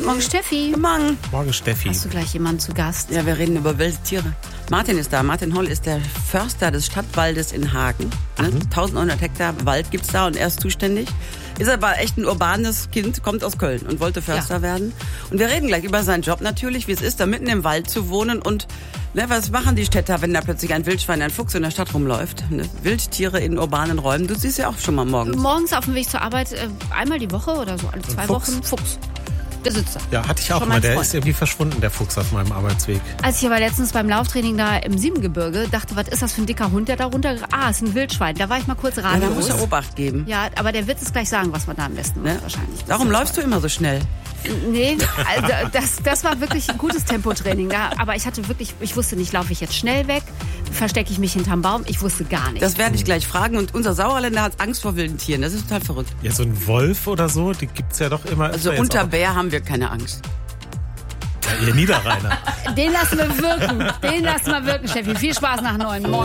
Morgen, Steffi. Guten Morgen. Morgen, Steffi. Hast du gleich jemanden zu Gast? Ja, wir reden über wilde Tiere. Martin ist da. Martin Holl ist der Förster des Stadtwaldes in Hagen. 1900 Hektar Wald gibt's da und er ist zuständig. Ist aber echt ein urbanes Kind, kommt aus Köln und wollte Förster werden. Und wir reden gleich über seinen Job natürlich, wie es ist, da mitten im Wald zu wohnen. Und was machen die Städter, wenn da plötzlich ein Wildschwein, ein Fuchs in der Stadt rumläuft? Wildtiere in urbanen Räumen. Du siehst ja auch schon mal morgens. Morgens auf dem Weg zur Arbeit, einmal die Woche oder so, alle 2 Wochen. Fuchs. Der sitzt da. Ja, hatte ich auch mal. Der ist irgendwie verschwunden, der Fuchs, auf meinem Arbeitsweg. Als ich aber letztens beim Lauftraining da im Siebengebirge dachte, was ist das für ein dicker Hund, der da runter... ist ein Wildschwein. Da war ich mal kurz ratlos. Ja, da muss er Obacht geben. Ja, aber der wird es gleich sagen, was man da am besten macht, wahrscheinlich. Darum läufst du immer so schnell. Nee, also das war wirklich ein gutes Tempotraining. Aber ich wusste nicht, laufe ich jetzt schnell weg, verstecke ich mich hinterm Baum, ich wusste gar nicht. Das werde ich gleich fragen und unser Sauerländer hat Angst vor wilden Tieren, das ist total verrückt. Ja, so ein Wolf oder so, die gibt's ja doch immer. Also unter Bär haben wir keine Angst. Ja, ihr Niederrheiner. Den lassen wir wirken, Steffi. Viel Spaß nach 9 Morgen.